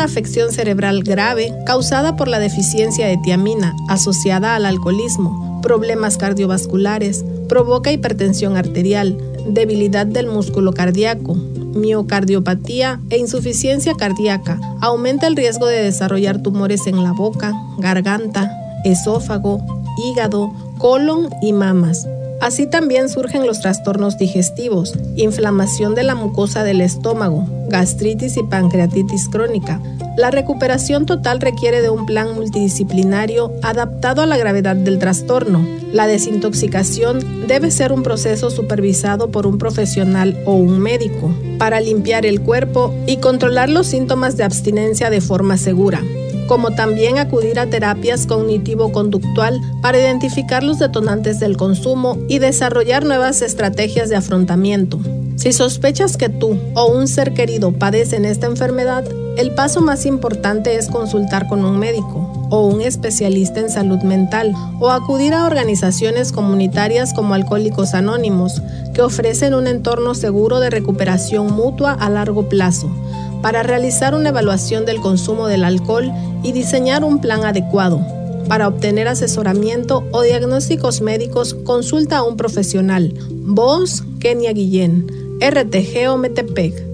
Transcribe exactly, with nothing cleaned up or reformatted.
una afección cerebral grave causada por la deficiencia de tiamina asociada al alcoholismo, problemas cardiovasculares, provoca hipertensión arterial, debilidad del músculo cardíaco, miocardiopatía e insuficiencia cardíaca. Aumenta el riesgo de desarrollar tumores en la boca, garganta, esófago, hígado, colon y mamas. Así también surgen los trastornos digestivos, inflamación de la mucosa del estómago, gastritis y pancreatitis crónica. La recuperación total requiere de un plan multidisciplinario adaptado a la gravedad del trastorno. La desintoxicación debe ser un proceso supervisado por un profesional o un médico para limpiar el cuerpo y controlar los síntomas de abstinencia de forma segura, como también acudir a terapias cognitivo-conductual para identificar los detonantes del consumo y desarrollar nuevas estrategias de afrontamiento. Si sospechas que tú o un ser querido padecen esta enfermedad, el paso más importante es consultar con un médico o un especialista en salud mental o acudir a organizaciones comunitarias como Alcohólicos Anónimos, que ofrecen un entorno seguro de recuperación mutua a largo plazo, para realizar una evaluación del consumo del alcohol y diseñar un plan adecuado. Para obtener asesoramiento o diagnósticos médicos, consulta a un profesional. Voz, Kenia Guillén, R T G O Metepec.